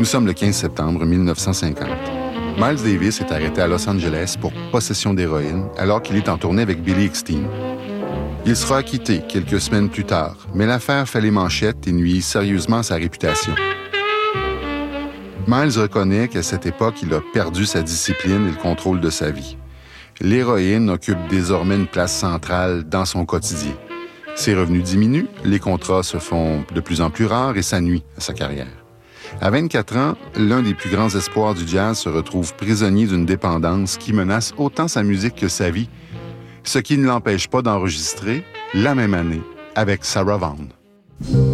Nous sommes le 15 septembre 1950. Miles Davis est arrêté à Los Angeles pour possession d'héroïne alors qu'il est en tournée avec Billy Eckstine. Il sera acquitté quelques semaines plus tard, mais l'affaire fait les manchettes et nuit sérieusement à sa réputation. Miles reconnaît qu'à cette époque, il a perdu sa discipline et le contrôle de sa vie. L'héroïne occupe désormais une place centrale dans son quotidien. Ses revenus diminuent, les contrats se font de plus en plus rares et ça nuit à sa carrière. À 24 ans, l'un des plus grands espoirs du jazz se retrouve prisonnier d'une dépendance qui menace autant sa musique que sa vie, ce qui ne l'empêche pas d'enregistrer la même année avec Sarah Vaughan.